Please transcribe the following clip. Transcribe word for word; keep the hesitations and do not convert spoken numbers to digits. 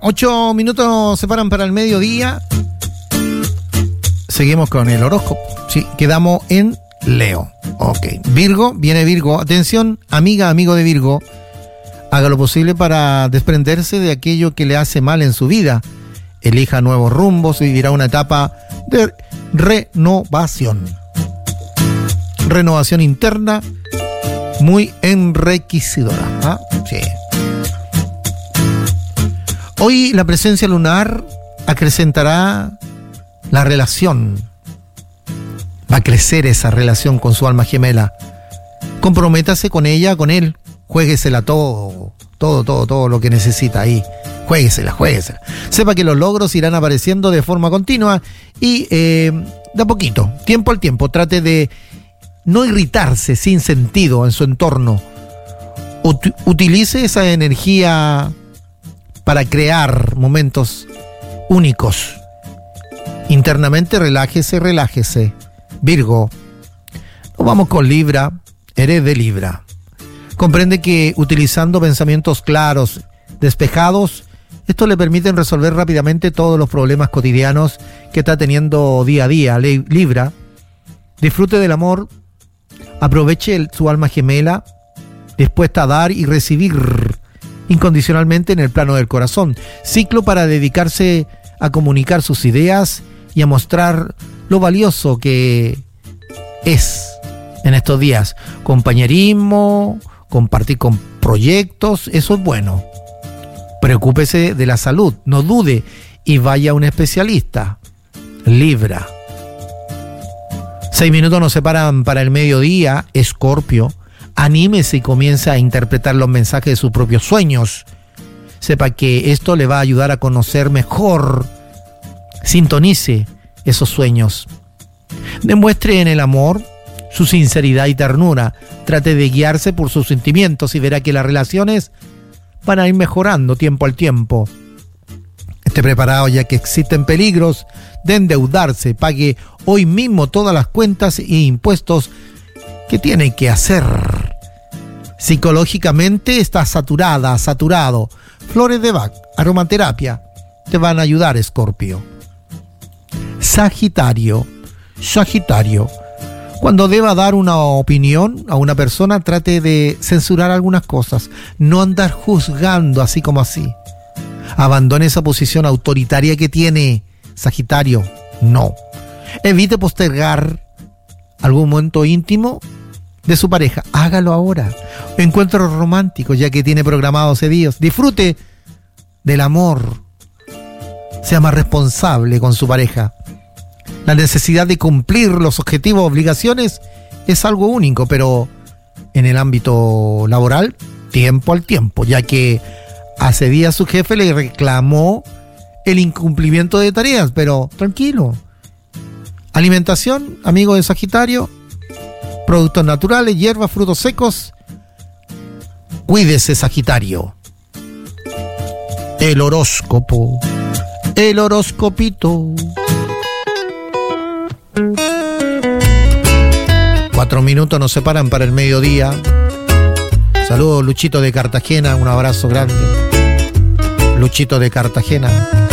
ocho minutos nos separan para el mediodía. Seguimos con el horóscopo. Sí, quedamos en Leo. Ok. Virgo, viene Virgo. Atención, amiga, amigo de Virgo. Haga lo posible para desprenderse de aquello que le hace mal en su vida. Elija nuevos rumbos y vivirá una etapa de renovación. Renovación interna muy enriquecedora. ¿Ah? Sí. Hoy la presencia lunar acrecentará la relación. Va a crecer esa relación con su alma gemela. Comprométase con ella, con él. Juéguesela todo, todo, todo, todo lo que necesita ahí. Juéguesela, juéguesela. Sepa que los logros irán apareciendo de forma continua y eh, de a poquito, tiempo al tiempo. Trate de no irritarse sin sentido en su entorno. Ut- utilice esa energía para crear momentos únicos. Internamente relájese, relájese. Virgo, nos vamos con Libra. Eres de Libra. Comprende que utilizando pensamientos claros, despejados, esto le permiten resolver rápidamente todos los problemas cotidianos que está teniendo día a día. Libra, disfrute del amor, aproveche el, su alma gemela, dispuesta a dar y recibir incondicionalmente en el plano del corazón. Ciclo para dedicarse a comunicar sus ideas y a mostrar lo valioso que es en estos días. Compañerismo, compartir con proyectos, eso es bueno. Preocúpese de la salud, no dude y vaya a un especialista. Libra. Seis minutos nos separan para el mediodía. Escorpio, anímese y comience a interpretar los mensajes de sus propios sueños. Sepa que esto le va a ayudar a conocer mejor. Sintonice esos sueños. Demuestre en el amor su sinceridad y ternura. Trate de guiarse por sus sentimientos y verá que las relaciones van a ir mejorando tiempo al tiempo. Esté preparado ya que existen peligros de endeudarse. Pague hoy mismo todas las cuentas e impuestos que tiene que hacer. Psicológicamente está saturada, saturado. Flores de Bach, aromaterapia, te van a ayudar, Escorpio. Sagitario, Sagitario. Cuando deba dar una opinión a una persona, trate de censurar algunas cosas. No andar juzgando así como así. Abandone esa posición autoritaria que tiene, Sagitario. No. Evite postergar algún momento íntimo de su pareja. Hágalo ahora. Encuentros románticos, ya que tiene programados ese día. Disfrute del amor. Sea más responsable con su pareja. La necesidad de cumplir los objetivos, obligaciones, es algo único, pero en el ámbito laboral, tiempo al tiempo, ya que hace días su jefe le reclamó el incumplimiento de tareas, pero tranquilo. Alimentación, amigo de Sagitario, productos naturales, hierbas, frutos secos. Cuídese, Sagitario. El horóscopo, el horoscopito. Cuatro minutos nos separan para el mediodía. Saludos, Luchito de Cartagena, un abrazo grande. Luchito de Cartagena.